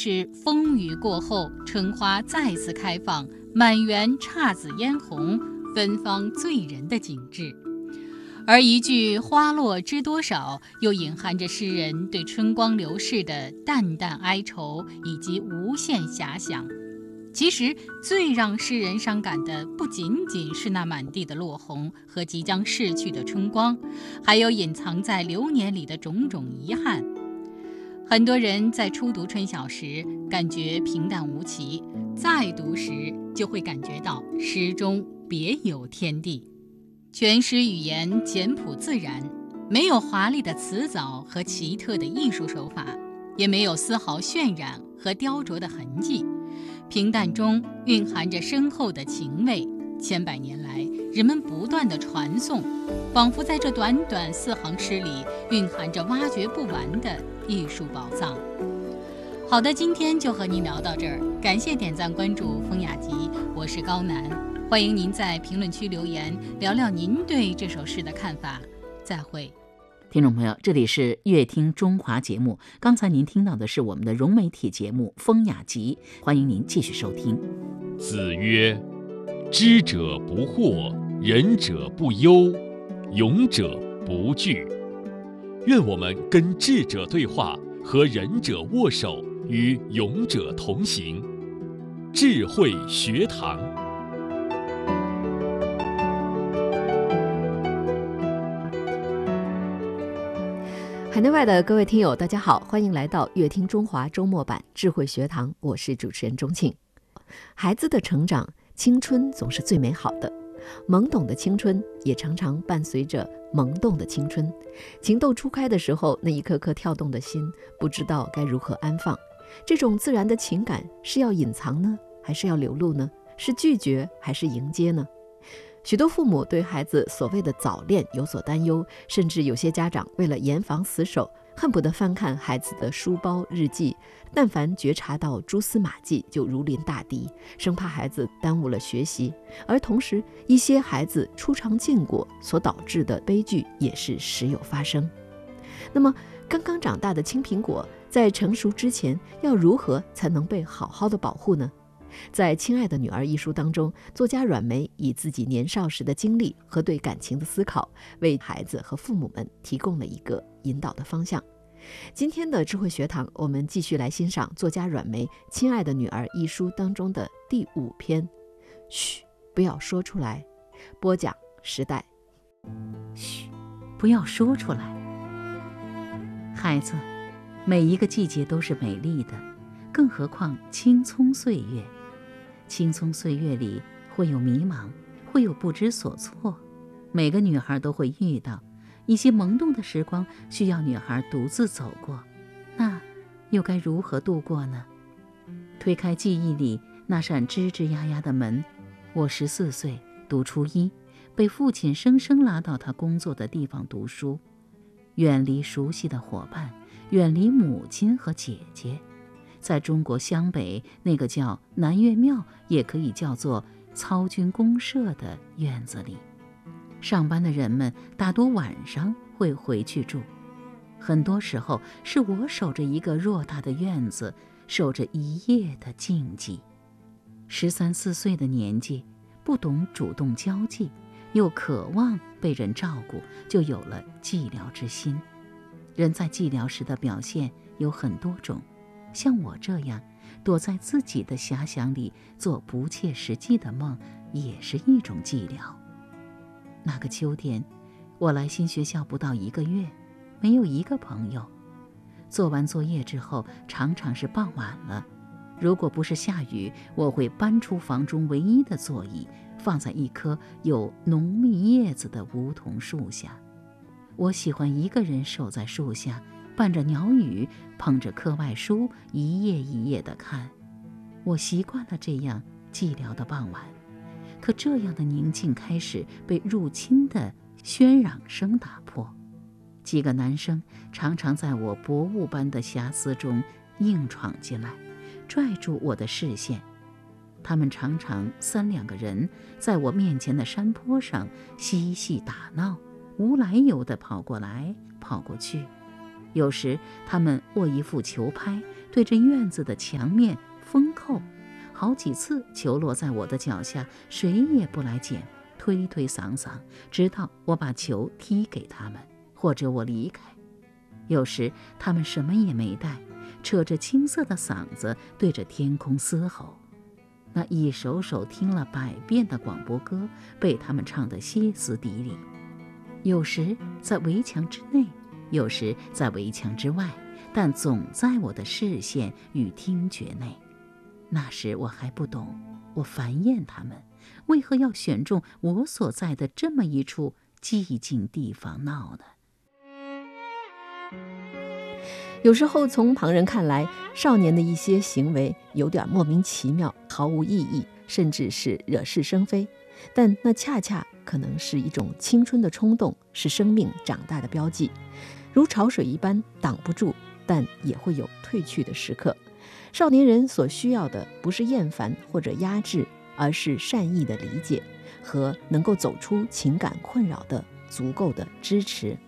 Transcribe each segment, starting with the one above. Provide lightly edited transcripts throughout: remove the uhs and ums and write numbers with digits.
是风雨过后，春花再次开放，满园姹紫嫣红，芬芳醉人的景致。而一句花落知多少，又隐含着诗人对春光流逝的淡淡哀愁以及无限遐想。其实最让诗人伤感的不仅仅是那满地的落红和即将逝去的春光，还有隐藏在流年里的种种遗憾。很多人在初读春晓时感觉平淡无奇，再读时就会感觉到诗中别有天地。全诗语言简朴自然，没有华丽的词藻和奇特的艺术手法，也没有丝毫渲染和雕琢的痕迹。平淡中蕴含着深厚的情味，千百年来人们不断的传颂，仿佛在这短短4行诗里蕴含着挖掘不完的艺术宝藏。好的，今天就和您聊到这儿，感谢点赞关注风雅集，我是高楠，欢迎您在评论区留言，聊聊您对这首诗的看法。再会。 听众朋友，这里是乐听中华节目，刚才您听到的是我们的融媒体节目《风雅集》，欢迎您继续收听。 子曰：知者不惑，仁者不忧，勇者不惧。愿我们跟智者对话，和仁者握手，与勇者同行。智慧学堂。 海内外的各位听友大家好，欢迎来到乐听中华周末版智慧学堂，我是主持人钟庆。孩子的成长，青春总是最美好的，懵懂的青春也常常伴随着萌动的青春。情窦初开的时候，那一颗颗跳动的心不知道该如何安放。这种自然的情感是要隐藏呢，还是要流露呢？是拒绝还是迎接呢？许多父母对孩子所谓的早恋有所担忧，甚至有些家长为了严防死守，恨不得翻看孩子的书包日记，但凡觉察到蛛丝马迹就如临大敌，生怕孩子耽误了学习。而同时，一些孩子初尝禁果所导致的悲剧也是时有发生。那么刚刚长大的青苹果在成熟之前要如何才能被好好的保护呢？在《亲爱的女儿》一书当中，作家阮梅以自己年少时的经历和对感情的思考，为孩子和父母们提供了一个引导的方向。今天的智慧学堂，我们继续来欣赏作家阮梅《亲爱的女儿》一书当中的第5篇，嘘，不要说出来。播讲时代。 嘘，不要说出来。孩子，每一个季节都是美丽的，更何况青葱岁月。青葱岁月里会有迷茫，会有不知所措，每个女孩都会遇到一些萌动的时光，需要女孩独自走过，那又该如何度过呢？推开记忆里那扇吱吱呀呀的门，我14岁读初一，被父亲生生拉到他工作的地方读书，远离熟悉的伙伴，远离母亲和姐姐，在中国湘北那个叫南岳庙，也可以叫做操军公社的院子里，上班的人们大多晚上会回去住，很多时候是我守着一个偌大的院子，守着一夜的静寂。13、14岁的年纪，不懂主动交际，又渴望被人照顾，就有了寂寥之心。人在寂寥时的表现有很多种，像我这样躲在自己的遐想里做不切实际的梦，也是一种寂寥。那个秋天，我来新学校不到1个月，没有一个朋友。做完作业之后，常常是傍晚了，如果不是下雨，我会搬出房中唯一的座椅，放在一棵有浓密叶子的梧桐树下。我喜欢一个人守在树下，伴着鸟语，捧着课外书，一页一页地看。我习惯了这样寂寥的傍晚，可这样的宁静开始被入侵的喧嚷声打破。几个男生常常在我薄雾般的遐思中硬闯进来，拽住我的视线。他们常常3、2个人在我面前的山坡上嬉戏打闹，无来由地跑过来跑过去。 有时他们握一副球拍，对着院子的墙面疯扣，好几次球落在我的脚下，谁也不来捡，推推搡搡，直到我把球踢给他们，或者我离开。有时他们什么也没带，扯着青涩的嗓子对着天空嘶吼，那一首首听了100遍的广播歌被他们唱得歇斯底里。有时在围墙之内，有时在围墙之外，但总在我的视线与听觉内。那时我还不懂，我烦厌他们为何要选中我所在的这么一处寂静地方闹呢？ 有时候从旁人看来，少年的一些行为有点莫名其妙，毫无意义，甚至是惹是生非，但那恰恰可能是一种青春的冲动，是生命长大的标记，如潮水一般挡不住，但也会有退去的时刻。少年人所需要的不是厌烦或者压制，而是善意的理解和能够走出情感困扰的足够的支持。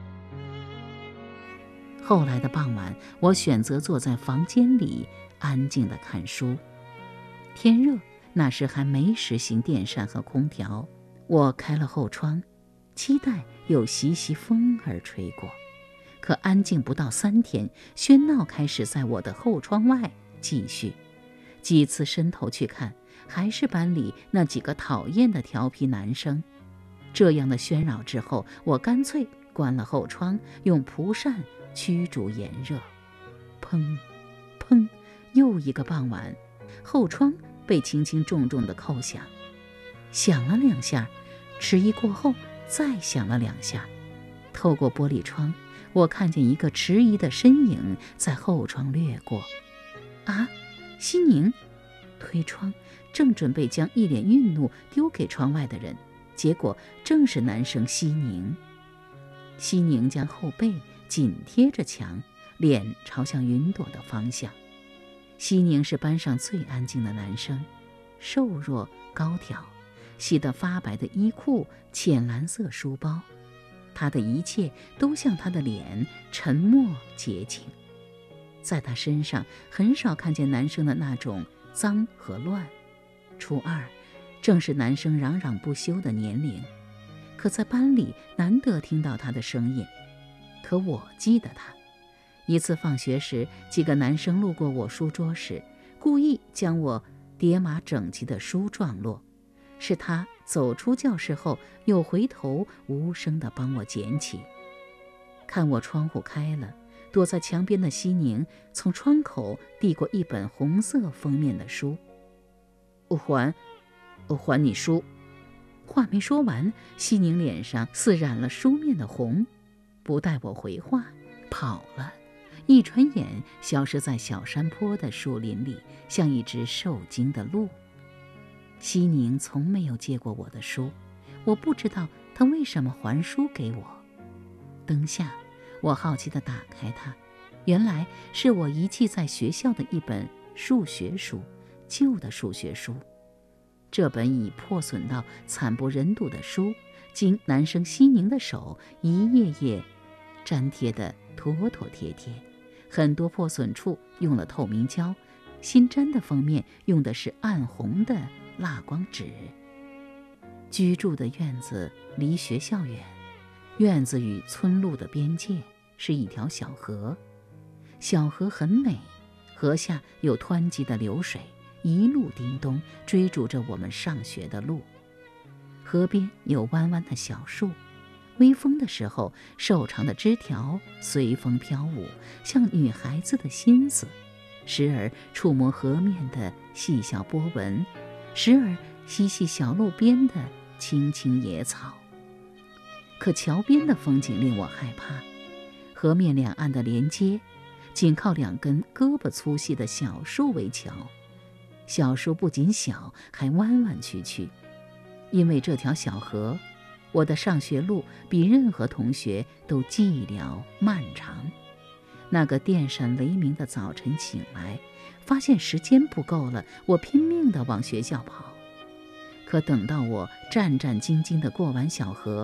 后来的傍晚，我选择坐在房间里安静地看书。天热，那时还没实行电扇和空调，我开了后窗，期待有习习风儿吹过。可安静不到3天，喧闹开始在我的后窗外继续。几次伸头去看，还是班里那几个讨厌的调皮男生。这样的喧扰之后，我干脆关了后窗，用蒲扇驱逐炎热。砰砰，又一个傍晚，后窗被轻轻重重地扣响，响了2下，迟疑过后再响了2下。透过玻璃窗，我看见一个迟疑的身影在后窗掠过。啊，西宁！推窗，正准备将一脸愠怒丢给窗外的人，结果正是男生西宁。西宁将后背紧贴着墙，脸朝向云朵的方向。西宁是班上最安静的男生，瘦弱高挑，洗得发白的衣裤，浅蓝色书包。他的一切都像他的脸，沉默洁净。在他身上很少看见男生的那种脏和乱。初2正是男生嚷嚷不休的年龄，可在班里难得听到他的声音。可我记得他，一次放学时，几个男生路过我书桌时，故意将我叠码整齐的书撞落。是他走出教室后，又回头无声地帮我捡起。看我窗户开了，躲在墙边的西宁从窗口递过一本红色封面的书。我还你书。话没说完，西宁脸上似染了书面的红，不待我回话，跑了，一转眼消失在小山坡的树林里，像一只受惊的鹿。西宁从没有借过我的书，我不知道他为什么还书给我。灯下，我好奇地打开它，原来是我遗弃在学校的一本数学书，旧的数学书。这本已破损到惨不忍睹的书，经男生西宁的手一页页粘贴得妥妥帖帖，很多破损处用了透明胶，新粘的封面用的是暗红的蜡光纸。居住的院子离学校远，院子与村路的边界是一条小河，小河很美，河下有湍急的流水，一路叮咚追逐着我们上学的路。河边有弯弯的小树，微风的时候，瘦长的枝条随风飘舞，像女孩子的心思，时而触摸河面的细小波纹，时而嬉戏小路边的青青野草。可桥边的风景令我害怕，河面两岸的连接仅靠2根胳膊粗细的小树为桥，小树不仅小，还弯弯曲曲。因为这条小河，我的上学路比任何同学都寂寥漫长。那个电闪雷鸣的早晨醒来，发现时间不够了，我拼命地往学校跑。可等到我战战兢兢地过完小河，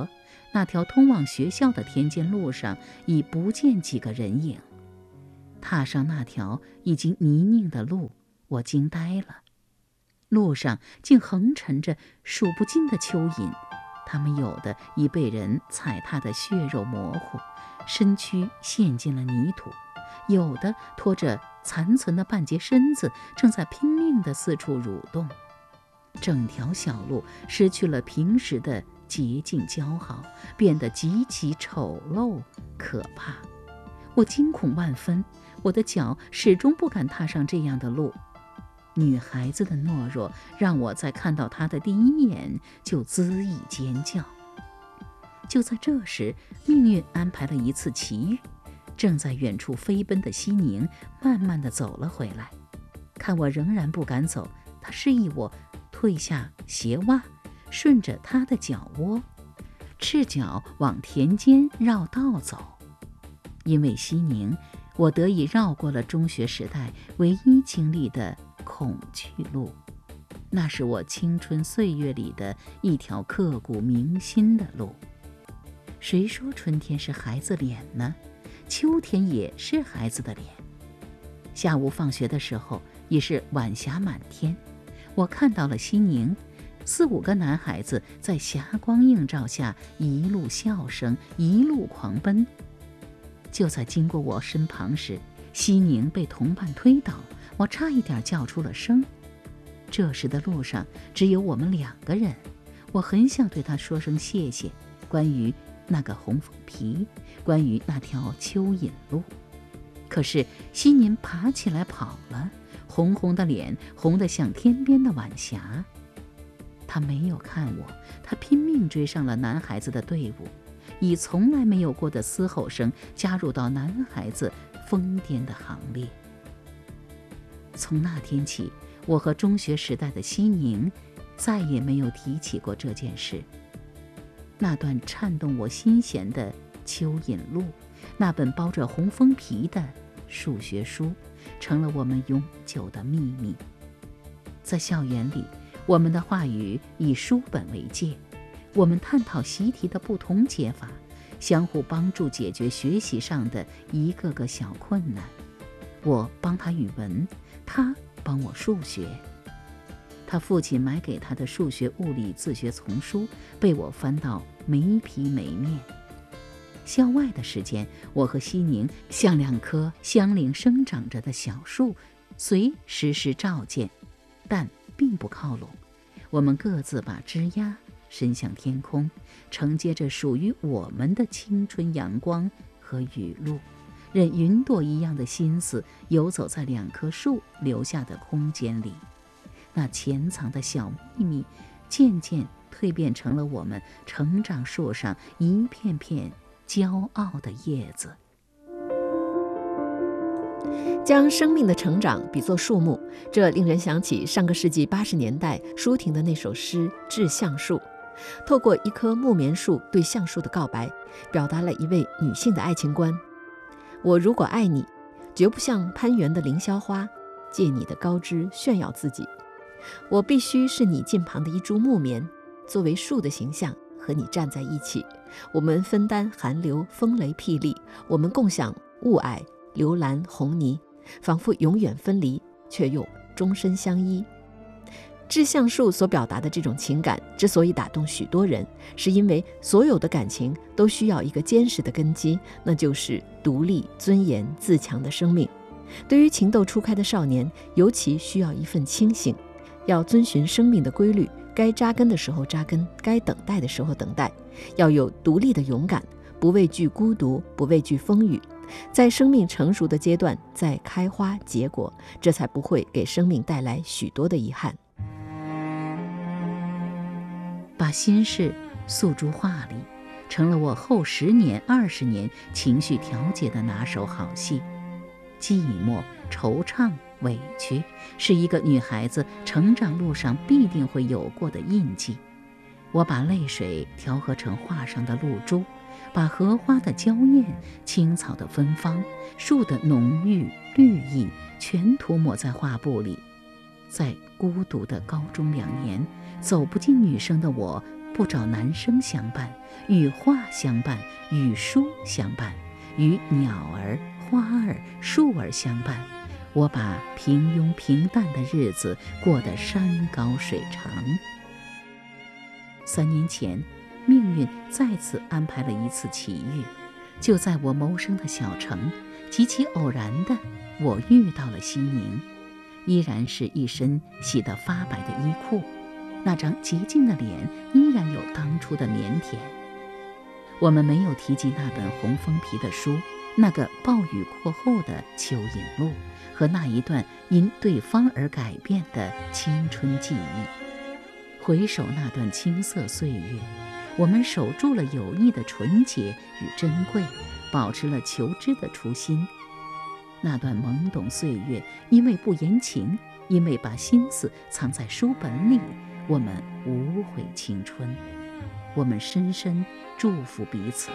那条通往学校的田间路上已不见几个人影。踏上那条已经泥泞的路，我惊呆了。路上竟横陈着数不尽的蚯蚓，它们有的已被人踩踏得血肉模糊，身躯陷进了泥土，有的拖着残存的半截身子，正在拼命地四处蠕动。整条小路失去了平时的洁净姣好，变得极其丑陋可怕。我惊恐万分，我的脚始终不敢踏上这样的路。女孩子的懦弱让我在看到她的第一眼就恣意尖叫。就在这时，命运安排了一次奇遇。正在远处飞奔的西宁慢慢地走了回来，看我仍然不敢走，他示意我退下鞋袜，顺着他的脚窝，赤脚往田间绕道走。因为西宁，我得以绕过了中学时代唯一经历的恐惧路，那是我青春岁月里的一条刻骨铭心的路。谁说春天是孩子脸呢？秋天也是孩子的脸。下午放学的时候，已是晚霞满天，我看到了西宁，4、5个男孩子在霞光映照下一路笑声，一路狂奔。就在经过我身旁时，西宁被同伴推倒，我差一点叫出了声。这时的路上只有我们2个人，我很想对他说声谢谢，关于那个红枫皮，关于那条蚯蚓路。可是西宁爬起来跑了，红红的脸红得像天边的晚霞。他没有看我，他拼命追上了男孩子的队伍，以从来没有过的嘶吼声加入到男孩子疯癫的行列。从那天起，我和中学时代的西宁再也没有提起过这件事。那段颤动我心弦的蚯蚓路，那本包着红枫皮的数学书，成了我们永久的秘密。在校园里，我们的话语以书本为界，我们探讨习题的不同解法，相互帮助解决学习上的一个个小困难。我帮他语文，他帮我数学。他父亲买给他的数学物理自学丛书被我翻到没皮没面。校外的时间，我和西宁像2棵相邻生长着的小树，虽时时照见，但并不靠拢。我们各自把枝桠伸向天空，承接着属于我们的青春阳光和雨露，任云朵一样的心思游走在2棵树留下的空间里。那潜藏的小秘密渐渐蜕变成了我们成长树上一片片骄傲的叶子。 将生命的成长比作树木，这令人想起上个世纪80年代舒婷的那首诗《致橡树》。透过一棵木棉树对橡树的告白，表达了一位女性的爱情观。我如果爱你，绝不像攀援的凌霄花，借你的高枝炫耀自己。我必须是你近旁的一株木棉，作为树的形象和你站在一起。我们分担寒流风雷霹雳，我们共享雾霭流岚红泥，仿佛永远分离，却又终身相依。致橡树所表达的这种情感之所以打动许多人，是因为所有的感情都需要一个坚实的根基，那就是独立、尊严、自强的生命。对于情窦初开的少年，尤其需要一份清醒，要遵循生命的规律，该扎根的时候扎根，该等待的时候等待，要有独立的勇敢，不畏惧孤独，不畏惧风雨。在生命成熟的阶段，在开花结果，这才不会给生命带来许多的遗憾。 把心事诉诸画里，成了我后10年、20年情绪调节的拿手好戏。寂寞、惆怅、委屈，是一个女孩子成长路上必定会有过的印记。我把泪水调和成画上的露珠，把荷花的娇艳、青草的芬芳、树的浓郁绿意全涂抹在画布里。在孤独的高中2年，走不进女生的我不找男生相伴，与画相伴，与书相伴，与鸟儿、花儿、树儿相伴。我把平庸平淡的日子过得山高水长。3年前，命运再次安排了一次奇遇，就在我谋生的小城，极其偶然的，我遇到了西宁，依然是一身洗得发白的衣裤，那张洁净的脸依然有当初的腼腆。我们没有提及那本红封皮的书，那个暴雨过后的蚯蚓路，和那一段因对方而改变的青春记忆。回首那段青涩岁月，我们守住了友谊的纯洁与珍贵，保持了求知的初心。那段懵懂岁月，因为不言情，因为把心思藏在书本里，我们无悔青春。我们深深祝福彼此。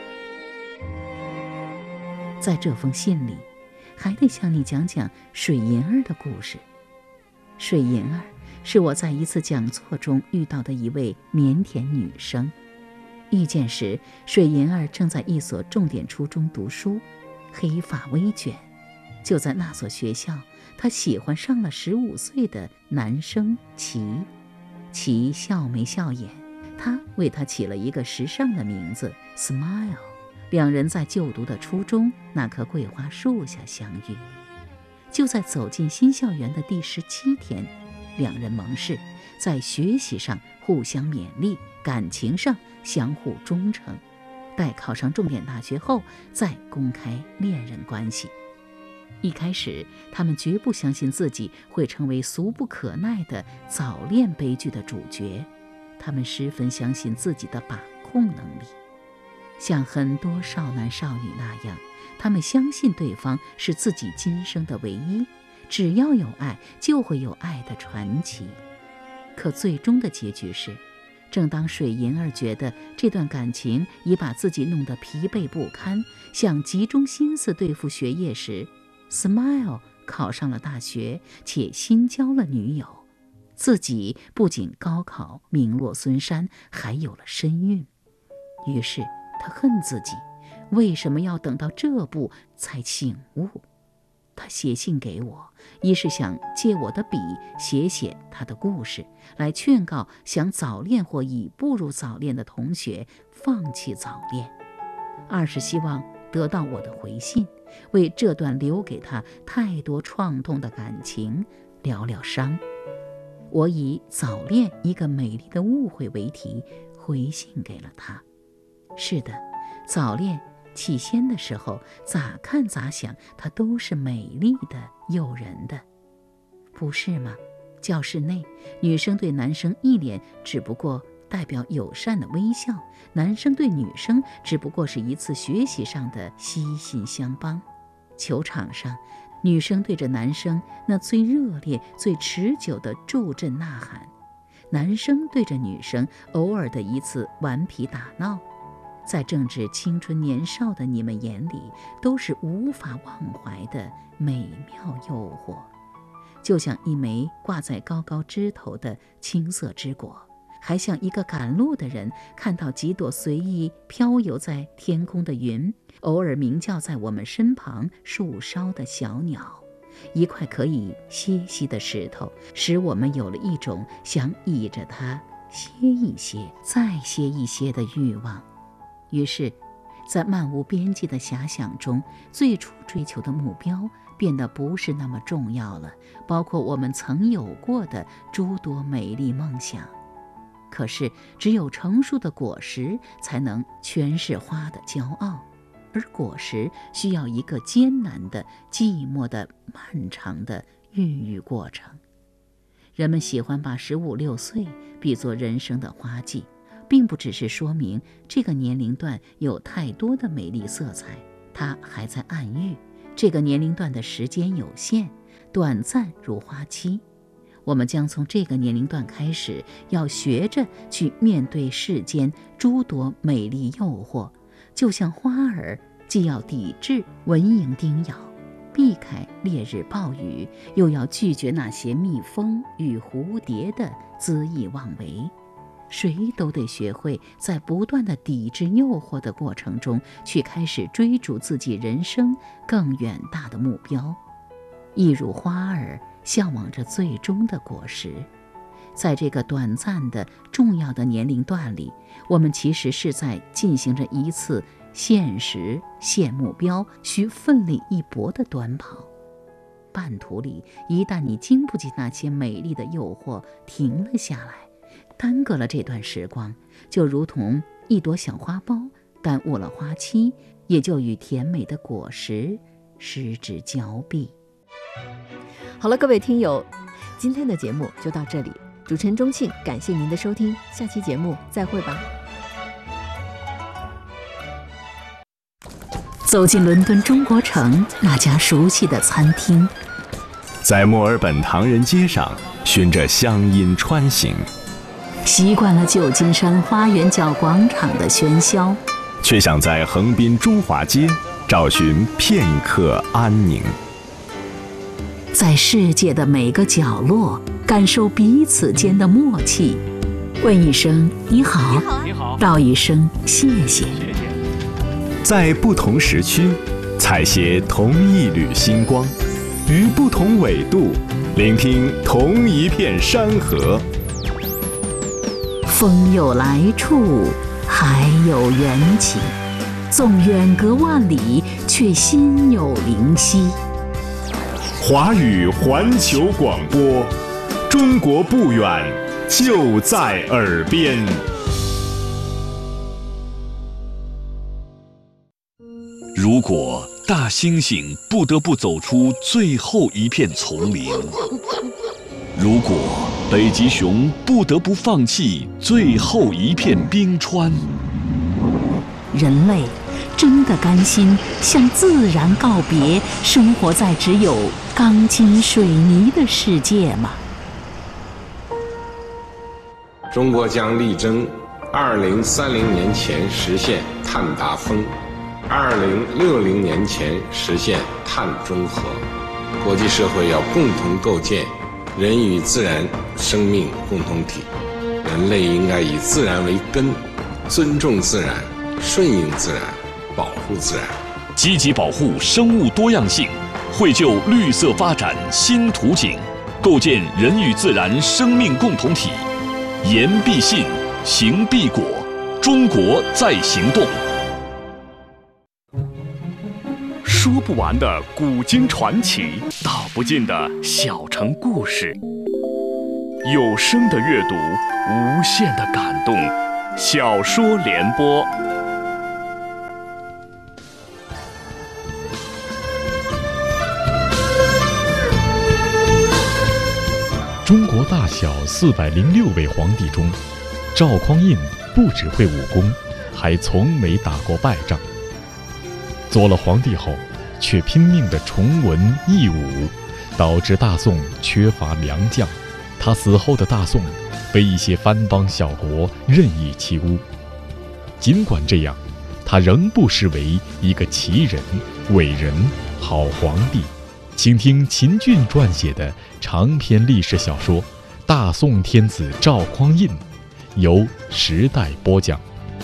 在这封信里，还得向你讲讲水银儿的故事。水银儿是我在一次讲座中遇到的一位腼腆女生。遇见时，水银儿正在一所重点初中读书，黑发微卷。就在那所学校，她喜欢上了15岁的男生齐。齐笑眉笑眼，他为她起了一个时尚的名字 Smile。两人在就读的初中那棵桂花树下相遇。就在走进新校园的第17天，两人盟誓，在学习上互相勉励，感情上相互忠诚。待考上重点大学后，再公开恋人关系。一开始，他们绝不相信自己会成为俗不可耐的早恋悲剧的主角，他们十分相信自己的把控能力。像很多少男少女那样，他们相信对方是自己今生的唯一，只要有爱，就会有爱的传奇。可最终的结局是，正当水银儿觉得这段感情已把自己弄得疲惫不堪，想集中心思对付学业时， Smile 考上了大学，且新交了女友。自己不仅高考名落孙山，还有了身孕。于是他恨自己，为什么要等到这步才醒悟？他写信给我，一是想借我的笔写他的故事，来劝告想早恋或已步入早恋的同学放弃早恋；二是希望得到我的回信，为这段留给他太多创痛的感情疗疗伤。我以早恋一个美丽的误会为题回信给了他。是的，早恋起先的时候，咋看咋想，它都是美丽的、诱人的，不是吗？教室内，女生对男生一脸只不过代表友善的微笑，男生对女生只不过是一次学习上的悉心相帮。球场上，女生对着男生那最热烈、最持久的助阵呐喊，男生对着女生偶尔的一次顽皮打闹，在正值青春年少的你们眼里，都是无法忘怀的美妙诱惑，就像一枚挂在高高枝头的青色枝果，还像一个赶路的人看到几朵随意飘游在天空的云，偶尔鸣叫在我们身旁树梢的小鸟，一块可以歇息的石头，使我们有了一种想倚着它歇一歇，再歇一歇的欲望。于是，在漫无边际的遐想中，最初追求的目标变得不是那么重要了，包括我们曾有过的诸多美丽梦想。可是，只有成熟的果实才能诠释花的骄傲，而果实需要一个艰难的、寂寞的、漫长的孕育过程。人们喜欢把15、16岁比作人生的花季，并不只是说明这个年龄段有太多的美丽色彩，它还在暗喻这个年龄段的时间有限，短暂如花期。我们将从这个年龄段开始，要学着去面对世间诸多美丽诱惑，就像花儿既要抵制蚊蝇叮咬，避开烈日暴雨，又要拒绝那些蜜蜂与蝴蝶的恣意妄为。 谁都得学会在不断的抵制诱惑的过程中，去开始追逐自己人生更远大的目标。一如花儿向往着最终的果实。在这个短暂的重要的年龄段里，我们其实是在进行着一次现实现目标需奋力一搏的短跑。半途里，一旦你经不起那些美丽的诱惑停了下来，耽搁了这段时光，就如同一朵小花苞耽误了花期，也就与甜美的果实失之交臂。 好了，各位听友，今天的节目就到这里。主持人钟庆，感谢您的收听，下期节目再会吧。 走进伦敦中国城那家熟悉的餐厅， 在墨尔本唐人街上循着乡音穿行， 习惯了旧金山花园角广场的喧嚣， 却想在横滨中华街找寻片刻安宁。 在世界的每个角落感受彼此间的默契，问一声你好，道一声谢谢。 在不同时区采撷同一缕星光，于不同纬度聆听同一片山河。 风有来处，海有缘起，纵远隔万里，却心有灵犀。 华语环球广播，中国不远，就在耳边。 如果大猩猩不得不走出最后一片丛林，如果北极熊不得不放弃最后一片冰川， 人类真的甘心向自然告别，生活在只有钢筋水泥的世界吗？ 中国将力争2030年前实现碳达峰，2060年前实现碳中和。国际社会要共同构建人与自然生命共同体，人类应该以自然为根，尊重自然，顺应自然，保护自然， 积极保护生物多样性，绘就绿色发展新图景，构建人与自然生命共同体。言必信，行必果，中国在行动。 说不完的古今传奇，道不尽的小城故事，有声的阅读，无限的感动。小说联播。 中国大小406位皇帝中，赵匡胤不只会武功，还从没打过败仗。做了皇帝后，却拼命地崇文抑武，导致大宋缺乏良将。他死后的大宋被一些藩邦小国任意欺污。尽管这样，他仍不失为一个奇人、伟人、好皇帝。请听秦俊撰写的长篇历史小说《大宋天子赵匡胤》，由时代播讲。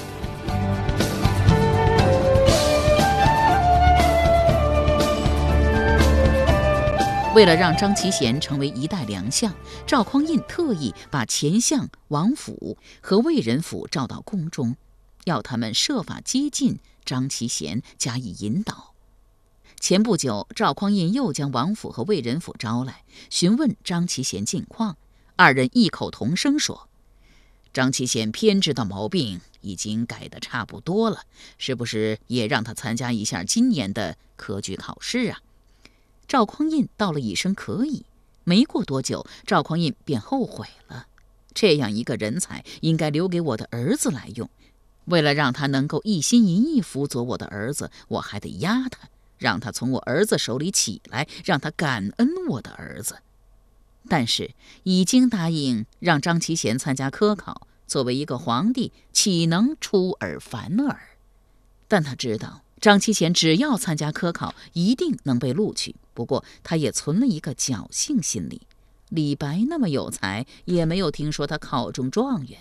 为了让张其贤成为一代良相，赵匡胤特意把前相王府和魏仁甫召到宫中，要他们设法接近张其贤，加以引导。前不久，赵匡胤又将王府和魏仁甫招来，询问张其贤近况。二人异口同声说：“张其贤偏知道毛病，已经改得差不多了，是不是也让他参加一下今年的科举考试啊？”赵匡胤道了一声可以。没过多久，赵匡胤便后悔了。这样一个人才，应该留给我的儿子来用。为了让他能够一心一意辅佐我的儿子，我还得压他，让他从我儿子手里起来，让他感恩我的儿子。但是已经答应让张其贤参加科考，作为一个皇帝，岂能出尔反尔？但他知道张其贤只要参加科考，一定能被录取。不过他也存了一个侥幸心理，李白那么有才，也没有听说他考中状元。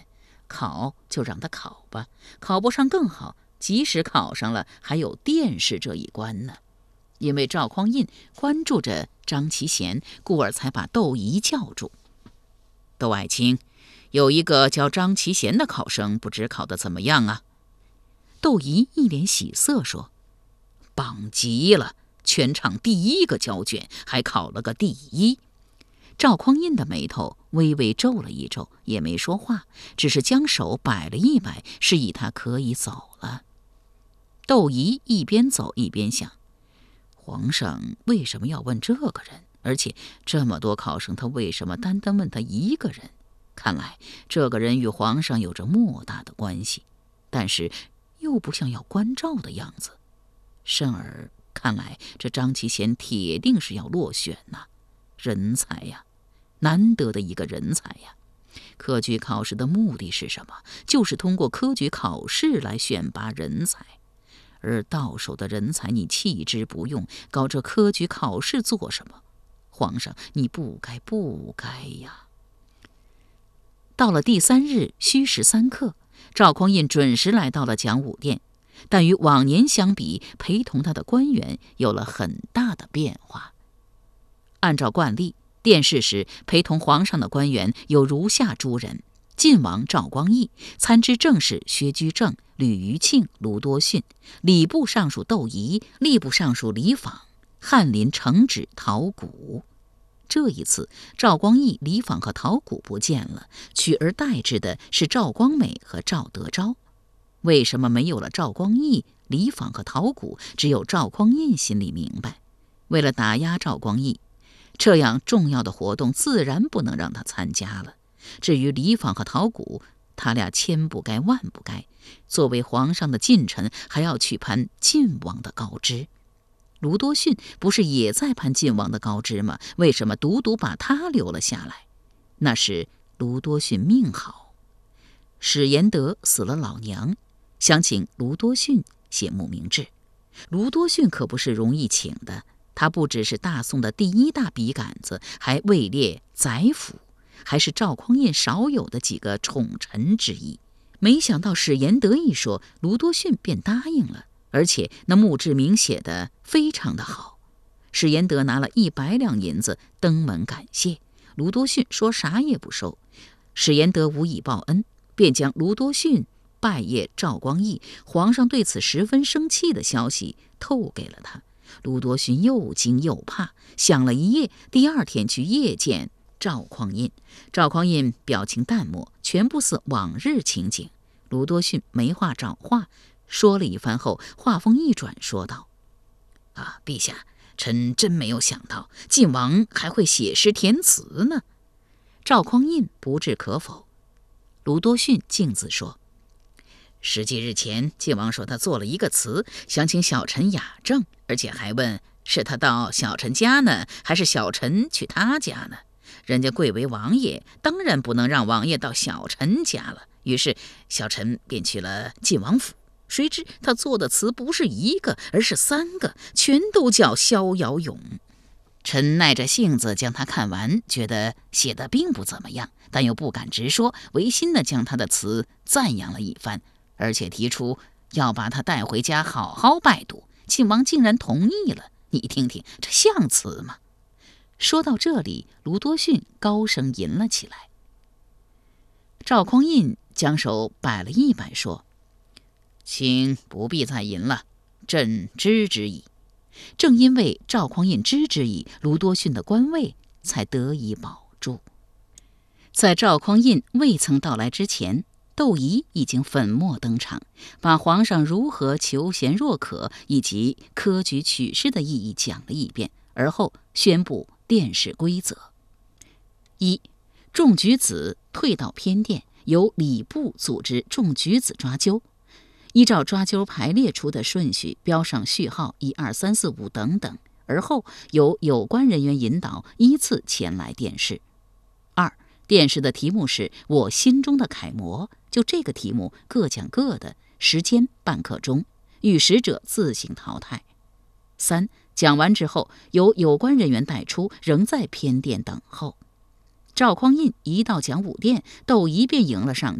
考就让他考吧，考不上更好，即使考上了，还有殿试这一关呢。因为赵匡胤关注着张其贤，故而才把窦仪叫住。窦爱卿，有一个叫张其贤的考生，不知考得怎么样啊？窦仪一脸喜色说：棒极了，全场第1个交卷，还考了个第1。赵匡胤的眉头微微皱了一皱，也没说话，只是将手摆了一摆，示意他可以走了。窦仪一边走一边想，皇上为什么要问这个人？而且这么多考生，他为什么单单问他一个人？看来这个人与皇上有着莫大的关系，但是又不像要关照的样子。甚而看来这张其贤铁定是要落选呐，人才呀，难得的一个人才呀。科举考试的目的是什么？就是通过科举考试来选拔人才。而到手的人才你弃之不用，搞这科举考试做什么？皇上，你不该呀！到了第3日戌时3刻，赵匡胤准时来到了讲武殿，但与往年相比，陪同他的官员有了很大的变化。按照惯例，殿试时陪同皇上的官员有如下诸人：晋王赵光义，参知政事薛居正、吕余庆、卢多逊，礼部尚书窦仪，吏部尚书李昉，翰林承旨陶谷。这一次，赵光义、李昉和陶谷不见了，取而代之的是赵光美和赵德昭。为什么没有了赵光义、李昉和陶谷，只有赵匡胤心里明白。为了打压赵光义，这样重要的活动自然不能让他参加了。至于李昉和陶谷，他俩千不该万不该，作为皇上的近臣，还要去攀晋王的高枝。卢多逊不是也在攀晋王的高枝吗？为什么独独把他留了下来？那是卢多逊命好。史延德死了老娘，想请卢多逊写墓铭志。卢多逊可不是容易请的，他不只是大宋的第1大笔杆子，还位列宰辅，还是赵匡胤少有的几个宠臣之一。没想到史延德一说，卢多逊便答应了，而且那墓志铭写得非常的好。史延德拿了100两银子登门感谢，卢多逊说啥也不收。史延德无以报恩，便将卢多逊拜谒赵光义，皇上对此十分生气的消息透给了他。卢多逊又惊又怕，想了一夜，第2天去谒见赵匡胤。赵匡胤表情淡漠，全不似往日情景。卢多逊没话找话，说了一番后，话锋一转，说道：陛下，臣真没有想到晋王还会写诗填词呢。赵匡胤不置可否。卢多逊径自说：10几日前，晋王说他做了一个词，想请小臣雅正，而且还问是他到小臣家呢，还是小臣去他家呢？人家贵为王爷，当然不能让王爷到小臣家了。于是小臣便去了晋王府，谁知他做的词不是1个，而是3个，全都叫逍遥咏。臣耐着性子将他看完，觉得写得并不怎么样，但又不敢直说，违心地将他的词赞扬了一番，而且提出要把他带回家好好拜读。晋王竟然同意了，你听听，这像词吗？说到这里，卢多逊高声吟了起来。赵匡胤将手摆了一摆，说：请不必再吟了，朕知之矣。正因为赵匡胤知之矣，卢多逊的官位才得以保住。在赵匡胤未曾到来之前，窦仪已经粉墨登场，把皇上如何求贤若渴以及科举取士的意义讲了一遍，而后宣布殿试规则。1. 中举子退到偏殿，由礼部组织中举子抓阄，依照抓阄排列出的顺序标上序号1、2、3、4、5等等，而后由有关人员引导依次前来殿试。2. 殿试的题目是我心中的楷模，就这个题目各讲各的，时间半刻钟，遇实者自行淘汰。3. 讲完之后，由有关人员带出，仍在偏殿等候。赵匡胤一到讲武殿，窦仪便迎了上去，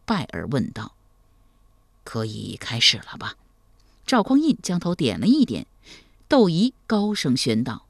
拜而问道：“可以开始了吧？”赵匡胤将头点了一点，窦仪高声宣道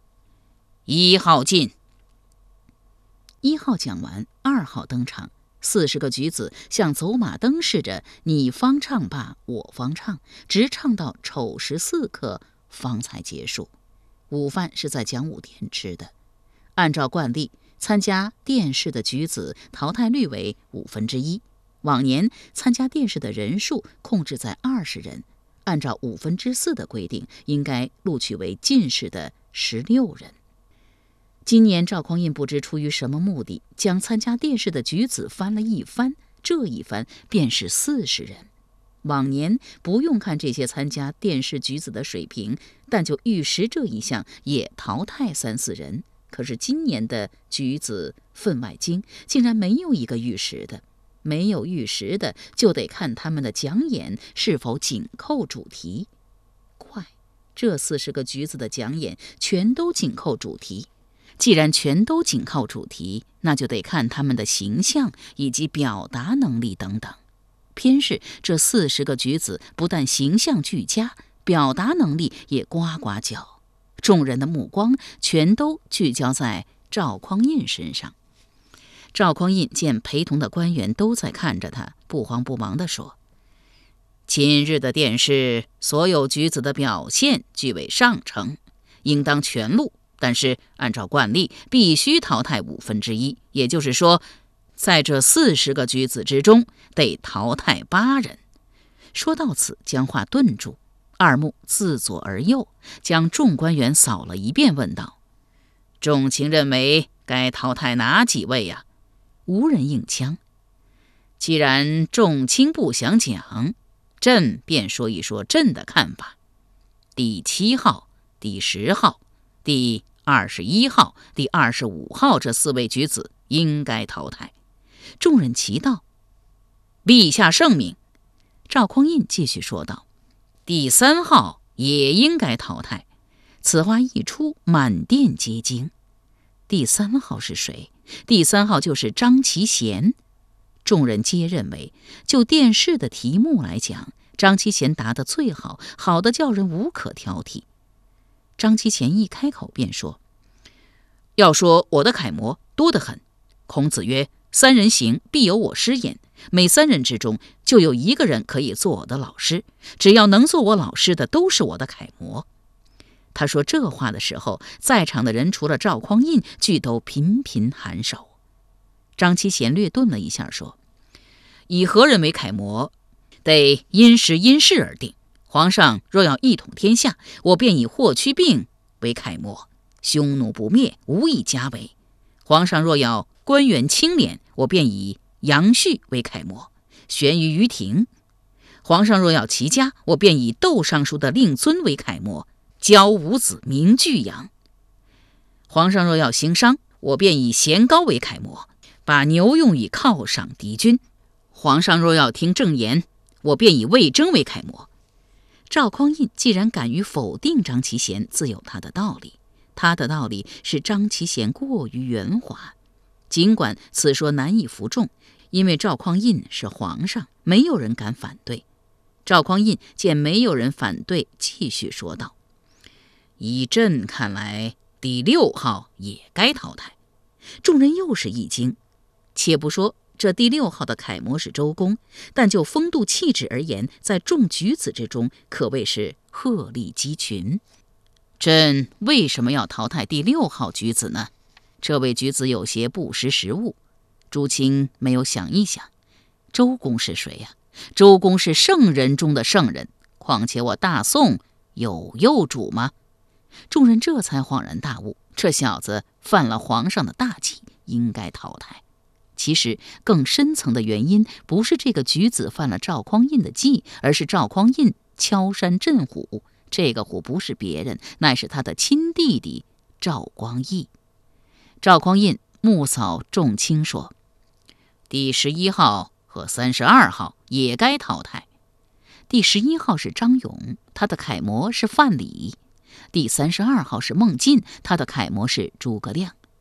：“1号进。”1号讲完，2号登场，40个举子像走马灯似的，你方唱罢我方唱，直唱到丑时4刻方才结束。午饭是在讲武殿吃的。按照惯例，参加殿试的举子淘汰率为1/5。往年参加殿试的人数控制在20人，按照4/5的规定，应该录取为进士的16人。今年赵匡胤不知出于什么目的，将参加殿试的举子翻了一番，这一番便是40人。往年不用看这些参加殿试举子的水平，但就御史这一项也淘汰3、4人。可是今年的举子分外精，竟然没有一个御史的。没有御史的，就得看他们的讲演是否紧扣主题。快，这40个举子的讲演全都紧扣主题。既然全都紧靠主题，那就得看他们的形象以及表达能力等等。偏是这40个举子不但形象俱佳，表达能力也呱呱叫。众人的目光全都聚焦在赵匡胤身上。赵匡胤见陪同的官员都在看着他，不慌不忙地说：“今日的殿试，所有举子的表现俱为上乘，应当全录。但是按照惯例，必须淘汰1/5，也就是说，在这40个举子之中，得淘汰8人。”说到此，将话顿住，二目自左而右，将众官员扫了一遍，问道：“众卿认为该淘汰哪几位呀？”无人应腔。既然众卿不想讲，朕便说一说朕的看法。第7号、第10号、第21号、第25号这4位举子应该淘汰。众人齐道：“陛下圣明。”赵匡胤继续说道：“第3号也应该淘汰。”此话一出，满殿皆惊。第3号是谁？第3号就是张其贤。众人皆认为，就殿试的题目来讲，张其贤答得最好，好的叫人无可挑剔。张其贤一开口便说：“要说我的楷模多得很。孔子曰：‘3人行，必有我师焉。’每3人之中，就有1个人可以做我的老师。只要能做我老师的，都是我的楷模。”他说这话的时候，在场的人除了赵匡胤，俱都频频颔首。张其贤略顿了一下，说：“以何人为楷模，得因时因势而定。皇上若要一统天下，我便以霍去病为楷模，匈奴不灭，无以家为。皇上若要官员清廉，我便以杨旭为楷模，悬于庭。皇上若要齐家，我便以窦尚书的令尊为楷模，教五子名俱扬。皇上若要行商，我便以贤高为楷模，把牛用以犒赏敌军。皇上若要听正言，我便以魏征为楷模。”赵匡胤既然敢于否定张其贤，自有他的道理。他的道理是张其贤过于圆滑。尽管此说难以服众，因为赵匡胤是皇上，没有人敢反对。赵匡胤见没有人反对，继续说道：“以朕看来，第6号也该淘汰。”众人又是一惊。且不说这第6号的楷模是周公，但就风度气质而言，在众举子之中可谓是鹤立鸡群。朕为什么要淘汰第6号举子呢？这位举子有些不识时务。诸卿没有想一想，周公是谁呀？周公是圣人中的圣人，况且我大宋有幼主吗？众人这才恍然大悟，这小子犯了皇上的大忌，应该淘汰。其实更深层的原因，不是这个举子犯了赵匡胤的忌，而是赵匡胤敲山震虎。这个虎不是别人，乃是他的亲弟弟赵光义。赵匡胤目扫众卿说：“第11号和32号也该淘汰。”第11号是张勇，他的楷模是范蠡；第32号是孟进，他的楷模是诸葛亮。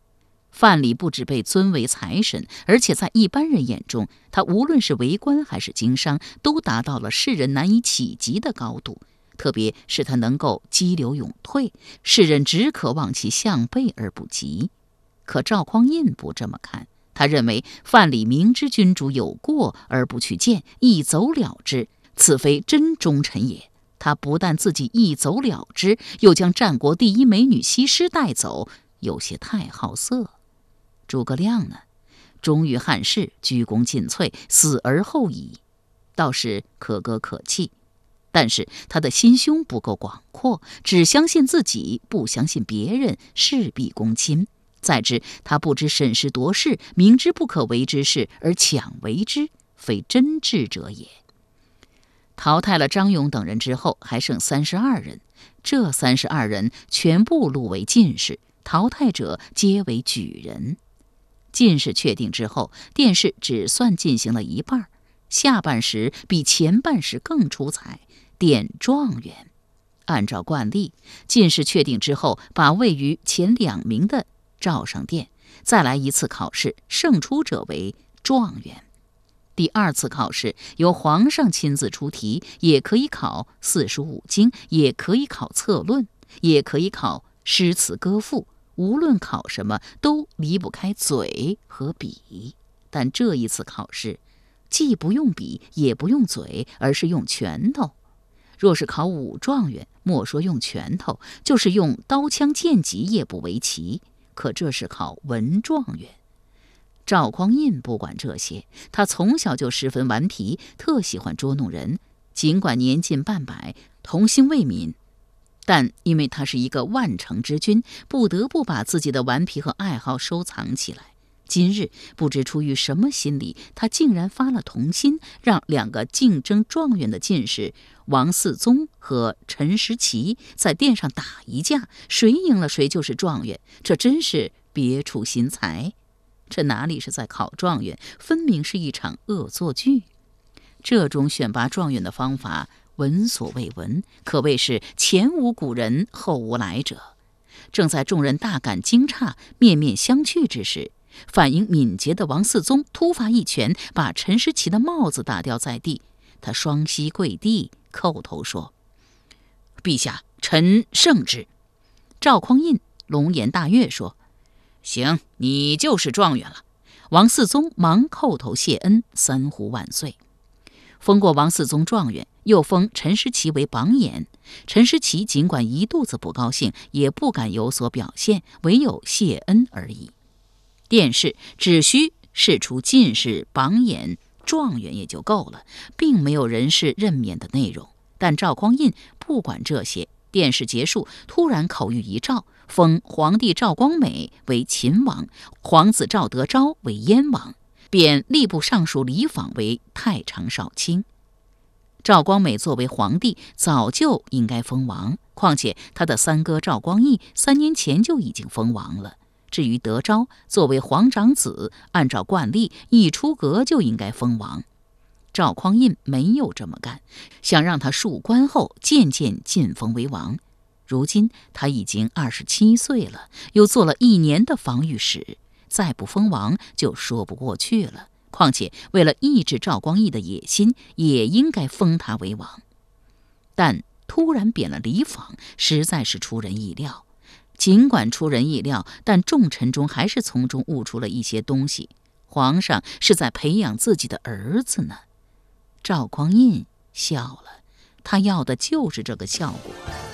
范蠡不只被尊为财神，而且在一般人眼中，他无论是为官还是经商，都达到了世人难以企及的高度。特别是他能够激流勇退，世人只可望其项背而不及。可赵匡胤不这么看，他认为范蠡明知君主有过而不去见，一走了之，此非真忠臣也。他不但自己一走了之，又将战国第一美女西施带走，有些太好色。诸葛亮呢，忠于汉室，居功尽瘁，死而后已，倒是可歌可泣。但是他的心胸不够广阔，只相信自己，不相信别人，事必躬亲。再之，他不知审时度势，明知不可为之事而强为之，非真智者也。淘汰了张勇等人之后，还剩32人，这32人全部录为进士，淘汰者皆为举人。进士确定之后，殿试只算进行了一半，下半时比前半时更出彩，典状元。按照惯例，进士确定之后，把位于前2名的召上殿，再来一次考试，胜出者为状元。第2次考试由皇上亲自出题，也可以考45经，也可以考策论，也可以考诗词歌赋，无论考什么都离不开嘴和笔。但这一次考试既不用笔也不用嘴，而是用拳头。若是考武状元，莫说用拳头，就是用刀枪剑戟也不为奇。可这是考文状元。赵匡胤不管这些，他从小就十分顽皮，特喜欢捉弄人。尽管年近半百，童心未泯，但因为他是一个万乘之君，不得不把自己的顽皮和爱好收藏起来。今日不知出于什么心理，他竟然发了童心，让2个竞争状元的进士王嗣宗和陈时齐在殿上打一架，谁赢了谁就是状元。这真是别出心裁，这哪里是在考状元，分明是一场恶作剧。这种选拔状元的方法闻所未闻，可谓是前无古人后无来者。正在众人大感惊诧，面面相觑之时，反应敏捷的王嗣宗突发一拳，把陈时齐的帽子打掉在地。他双膝跪地，叩头说：“陛下，臣圣之。”赵匡胤龙颜大悦说：“行，你就是状元了。”王嗣宗忙叩头谢恩，3呼万岁。封过王嗣宗状元，又封陈时齐为榜眼。陈时齐尽管一肚子不高兴，也不敢有所表现，唯有谢恩而已。殿试只需试出进士、榜眼、状元也就够了，并没有人事任免的内容。但赵匡胤不管这些，殿试结束，突然口谕一诏，封皇帝赵光美为秦王，皇子赵德昭为燕王，贬吏部尚书李昉为太常少卿。赵光美作为皇帝，早就应该封王，况且他的三哥赵光义3年前就已经封王了。至于德昭，作为皇长子，按照惯例，一出阁就应该封王。赵匡胤没有这么干，想让他述官后渐渐晋封为王。如今他已经27岁了，又做了1年的防御使，再不封王就说不过去了。况且为了抑制赵光义的野心，也应该封他为王。但突然贬了李昉，实在是出人意料。尽管出人意料，但众臣中还是从中悟出了一些东西。皇上是在培养自己的儿子呢。赵匡胤笑了，他要的就是这个效果。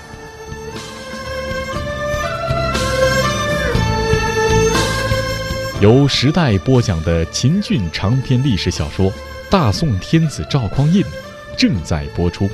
由时代播讲的秦俊长篇历史小说《大宋天子赵匡胤》正在播出。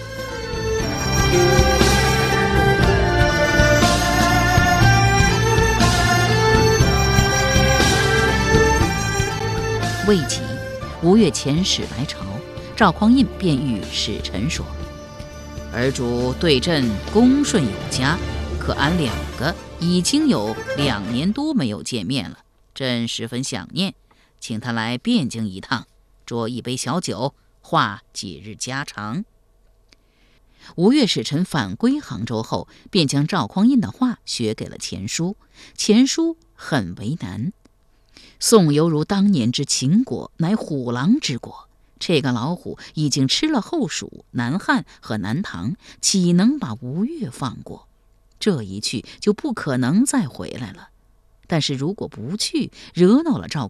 未几，5月遣使来朝，赵匡胤便谕使臣说：“儿主对朕恭顺有加，可俺2个已经有2年多没有见面了，朕十分想念，请他来汴京一趟，酌一杯小酒，话几日家常。” 吴越使臣返归杭州后，便将赵匡胤的话学给了钱叔。钱叔很为难。宋犹如当年之秦国，乃虎狼之国。这个老虎已经吃了后蜀、南汉和南唐，岂能把吴越放过？这一去就不可能再回来了。但是如果不去，惹恼了赵